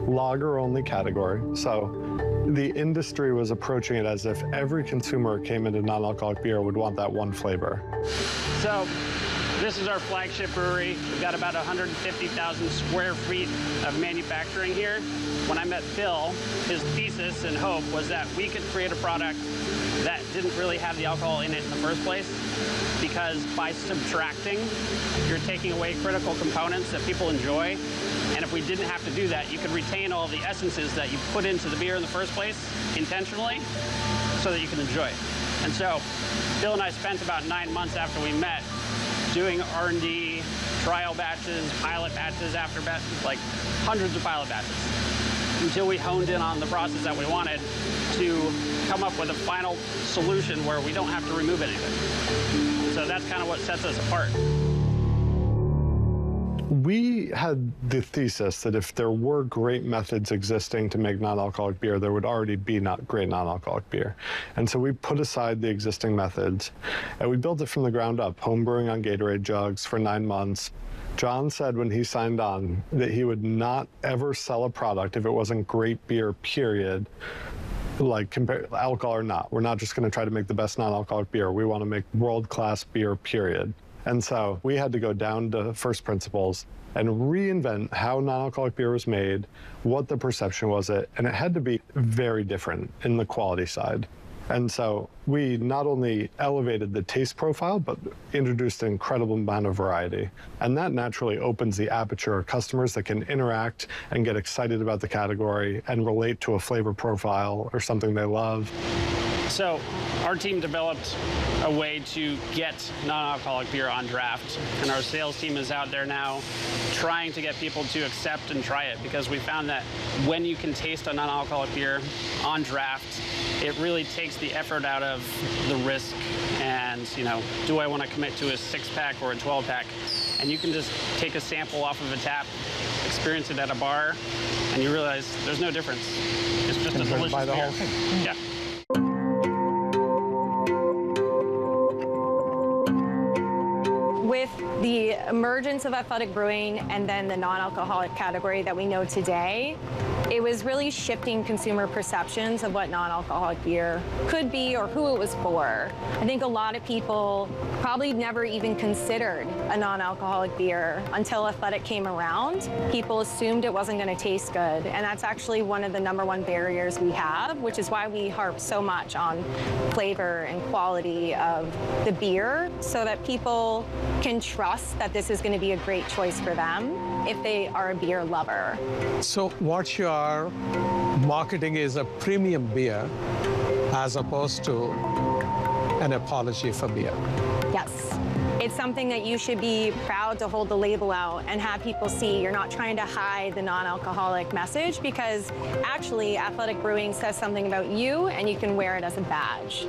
lager-only category. So the industry was approaching it as if every consumer who came into non-alcoholic beer would want that one flavor. So this is our flagship brewery. We've got about 150,000 square feet of manufacturing here. When I met Bill, his thesis and hope was that we could create a product that didn't really have the alcohol in it in the first place, because by subtracting, you're taking away critical components that people enjoy. And if we didn't have to do that, you could retain all the essences that you put into the beer in the first place intentionally so that you can enjoy it. And so Bill and I spent about 9 months after we met doing R&D, trial batches, pilot batches, after batches, like hundreds of pilot batches, until we honed in on the process that we wanted to come up with a final solution where we don't have to remove anything. So that's kind of what sets us apart. We had the thesis that if there were great methods existing to make non-alcoholic beer, there would already be great non-alcoholic beer. And so we put aside the existing methods, and we built it from the ground up, home brewing on Gatorade jugs for 9 months. John said when he signed on that he would not ever sell a product if it wasn't great beer, period. Like, alcohol or not. We're not just going to try to make the best non-alcoholic beer. We want to make world-class beer, period. And so we had to go down to first principles and reinvent how non-alcoholic beer was made, what the perception was, and it had to be very different in the quality side. And so we not only elevated the taste profile, but introduced an incredible amount of variety. And that naturally opens the aperture of customers that can interact and get excited about the category and relate to a flavor profile or something they love. So our team developed a way to get non-alcoholic beer on draft, and our sales team is out there now trying to get people to accept and try it, because we found that when you can taste a non-alcoholic beer on draft, it really takes the effort out of the risk and, you know, do I want to commit to a 6-pack or a 12-pack? And you can just take a sample off of a tap, experience it at a bar, and you realize there's no difference. It's just a delicious buy the beer. whole thing. Yeah. With the emergence of athletic brewing and then the non-alcoholic category that we know today, it was really shifting consumer perceptions of what non-alcoholic beer could be or who it was for. I think a lot of people probably never even considered a non-alcoholic beer until athletic came around. People assumed it wasn't going to taste good, and that's actually one of the #1 barriers we have, which is why we harp so much on flavor and quality of the beer, so that people can trust that this is going to be a great choice for them if they are a beer lover. So what you are marketing is a premium beer as opposed to an apology for beer. Yes. It's something that you should be proud to hold the label out and have people see. You're not trying to hide the non-alcoholic message, because actually athletic brewing says something about you and you can wear it as a badge.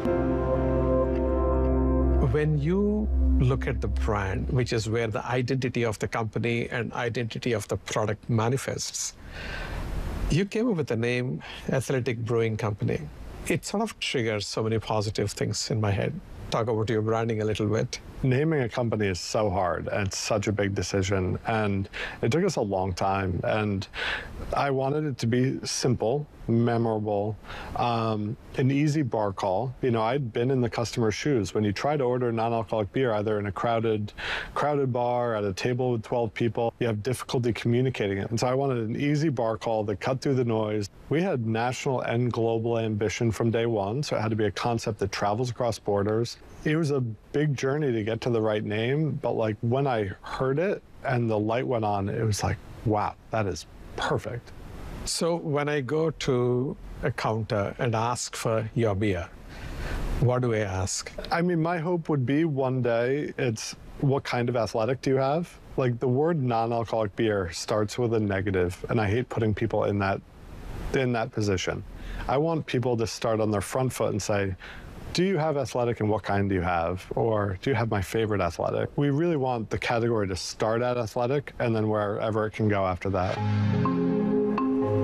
When you look at the brand, which is where the identity of the company and identity of the product manifests, you came up with the name Athletic Brewing Company. It sort of triggers so many positive things in my head. Talk about your branding a little bit. Naming a company is so hard, and it's such a big decision, and it took us a long time, and I wanted it to be simple, memorable, an easy bar call. You know, I'd been in the customer's shoes. When you try to order non-alcoholic beer, either in a crowded bar, at a table with 12 people, you have difficulty communicating it. And so I wanted an easy bar call that cut through the noise. We had national and global ambition from day one, so it had to be a concept that travels across borders. It was a big journey to get to the right name, but like when I heard it and the light went on, it was like, wow, that is perfect. So when I go to a counter and ask for your beer, what do I ask? I mean, my hope would be one day it's, what kind of athletic do you have? Like, the word non-alcoholic beer starts with a negative, and I hate putting people in that position. I want people to start on their front foot and say, do you have athletic, and what kind do you have? Or do you have my favorite athletic? We really want the category to start at athletic and then wherever it can go after that.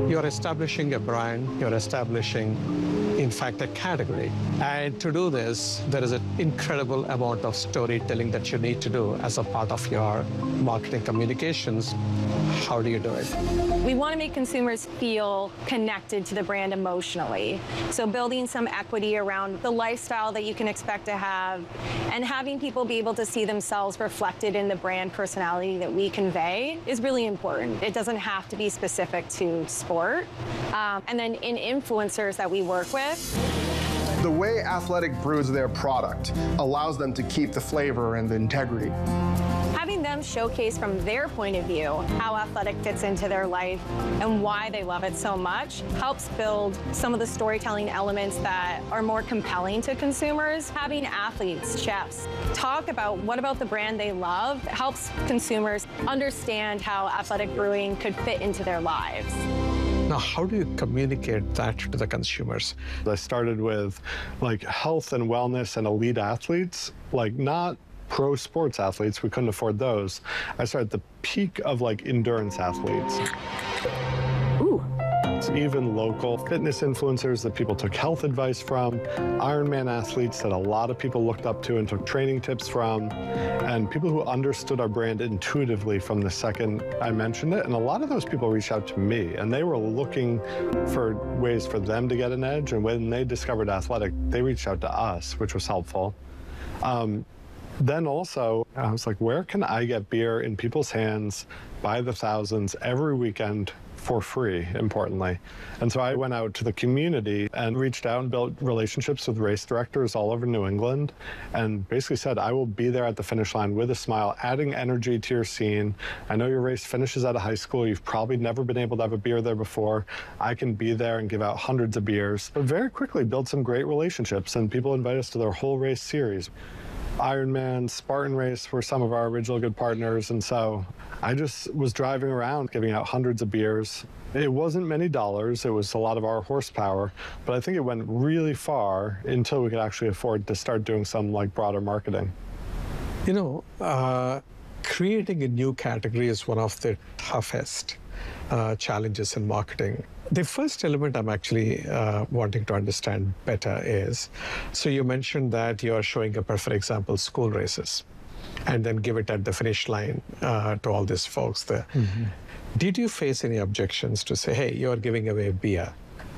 You're establishing a brand, you're establishing, in fact, a category. And to do this, there is an incredible amount of storytelling that you need to do as a part of your marketing communications. How do you do it? We want to make consumers feel connected to the brand emotionally. So building some equity around the lifestyle that you can expect to have and having people be able to see themselves reflected in the brand personality that we convey is really important. It doesn't have to be specific to sport. And then in influencers that we work with, the way Athletic brews their product allows them to keep the flavor and the integrity. having them showcase from their point of view how Athletic fits into their life and why they love it so much helps build some of the storytelling elements that are more compelling to consumers. Having athletes, chefs, talk about what about the brand they love helps consumers understand how Athletic Brewing could fit into their lives. Now, how do you communicate that to the consumers? I started with like health and wellness and elite athletes, like not pro sports athletes. We couldn't afford those. I started at the peak of like endurance athletes. Ooh. Even local fitness influencers that people took health advice from, Ironman athletes that a lot of people looked up to and took training tips from, and people who understood our brand intuitively from the second I mentioned it. And a lot of those people reached out to me, and they were looking for ways for them to get an edge. And when they discovered Athletic, they reached out to us, which was helpful. Then also, I was like, where can I get beer in people's hands by the thousands every weekend for free, importantly? And so I went out to the community and reached out and built relationships with race directors all over New England and basically said, I will be there at the finish line with a smile, adding energy to your scene. I know your race finishes out of high school. You've probably never been able to have a beer there before. I can be there and give out hundreds of beers. But very quickly built some great relationships, and people invite us to their whole race series. Ironman, Spartan Race were some of our original good partners, and so I just was driving around giving out hundreds of beers. It wasn't many dollars, it was a lot of our horsepower, but I think it went really far until we could actually afford to start doing some like broader marketing. You know, creating a new category is one of the toughest challenges in marketing. The first element I'm actually wanting to understand better is, so you mentioned that you're showing up, for example, school races, and then give it at the finish line to all these folks there. Mm-hmm. Did you face any objections to say, hey, you're giving away beer?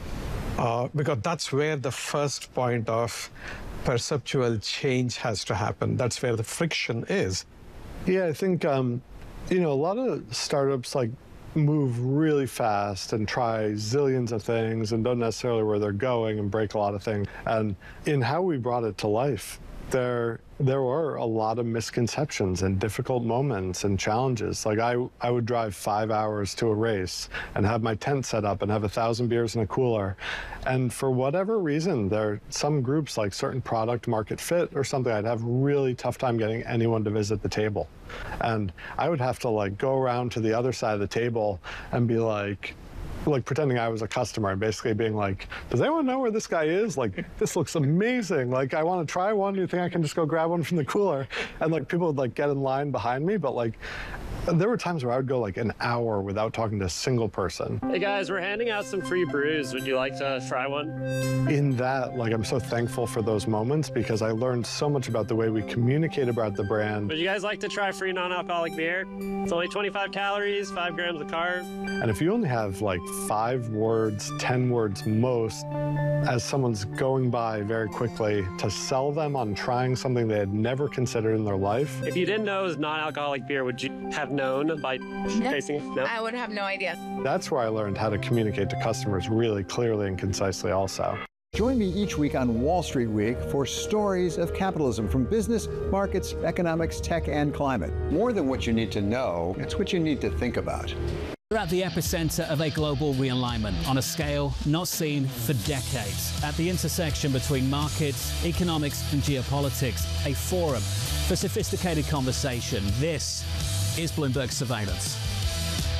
Because that's where the first point of perceptual change has to happen. That's where the friction is. Yeah, I think, you know, a lot of startups like move really fast and try zillions of things and don't necessarily where they're going and break a lot of things. And in how we brought it to life, there were a lot of misconceptions and difficult moments and challenges. Like I would drive 5 hours to a race and have my tent set up and have 1,000 beers in a cooler. And for whatever reason, there are some groups like certain product market fit or something, I'd have really tough time getting anyone to visit the table. And I would have to like go around to the other side of the table and be like pretending I was a customer and basically being like, does anyone know where this guy is? Like, this looks amazing. Like, I want to try one. Do you think I can just go grab one from the cooler? And like people would like get in line behind me, but like there were times where I would go like an hour without talking to a single person. Hey guys, we're handing out some free brews. Would you like to try one? In that, like, I'm so thankful for those moments because I learned so much about the way we communicate about the brand. Would you guys like to try free non-alcoholic beer? It's only 25 calories, 5 grams of carb. And if you only have like 5 words, 10 words most, as someone's going by very quickly, to sell them on trying something they had never considered in their life. If you didn't know it was non-alcoholic beer, would you have known by tasting it? No? I would have no idea. That's where I learned how to communicate to customers really clearly and concisely also. Join me each week on Wall Street Week for stories of capitalism from business, markets, economics, tech, and climate. More than what you need to know, it's what you need to think about. We're at the epicenter of a global realignment on a scale not seen for decades. At the intersection between markets, economics, and geopolitics, a forum for sophisticated conversation. This is Bloomberg Surveillance.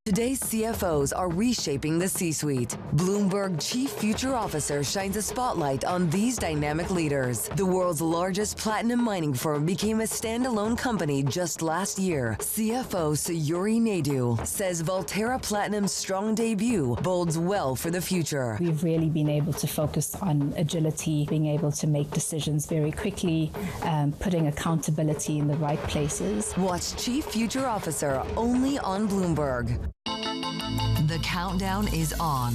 Today's CFOs are reshaping the C-suite. Bloomberg Chief Future Officer shines a spotlight on these dynamic leaders. The world's largest platinum mining firm became a standalone company just last year. CFO Sayuri Naidu says Valterra Platinum's strong debut bodes well for the future. We've really been able to focus on agility, being able to make decisions very quickly, putting accountability in the right places. Watch Chief Future Officer only on Bloomberg. The countdown is on.